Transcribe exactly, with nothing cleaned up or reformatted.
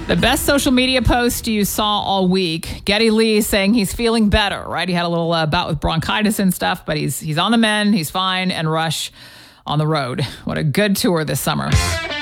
The best social media post you saw all week, Geddy Lee saying he's feeling better, right? He had a little uh, bout with bronchitis and stuff, but he's he's on the mend, he's fine, and Rush on the road. What a good tour this summer.